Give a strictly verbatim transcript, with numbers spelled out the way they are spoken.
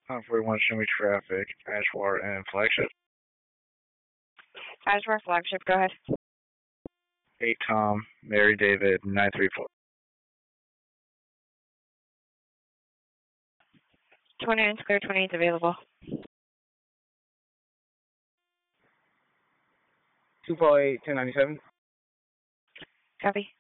Uh, forty-one, show me traffic, Ashwar and Flagship. Ashwar, Flagship, go ahead. eight Tom, Mary David, nine three four. twenty-nine's clear, twenty-eight's available. two four eight, ten ninety-seven. Copy.